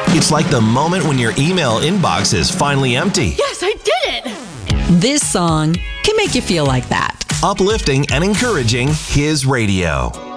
It's like the moment when your email inbox is finally empty. Yes, I did it! This song can make you feel like that. Uplifting and encouraging His radio.